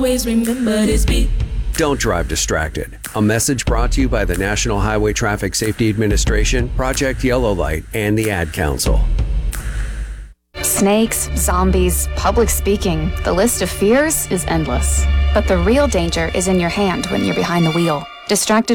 Always remember this beat. Don't drive distracted. A message brought to you by the National Highway Traffic Safety Administration, Project Yellow Light, and the Ad Council. Snakes, zombies, public speaking. The list of fears is endless. But the real danger is in your hand when you're behind the wheel. Distracted